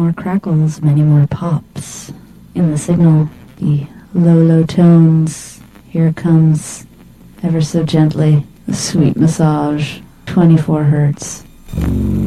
more crackles, many more pops. In the signal, the low tones. Here comes, ever so gently, the sweet massage, 24 hertz.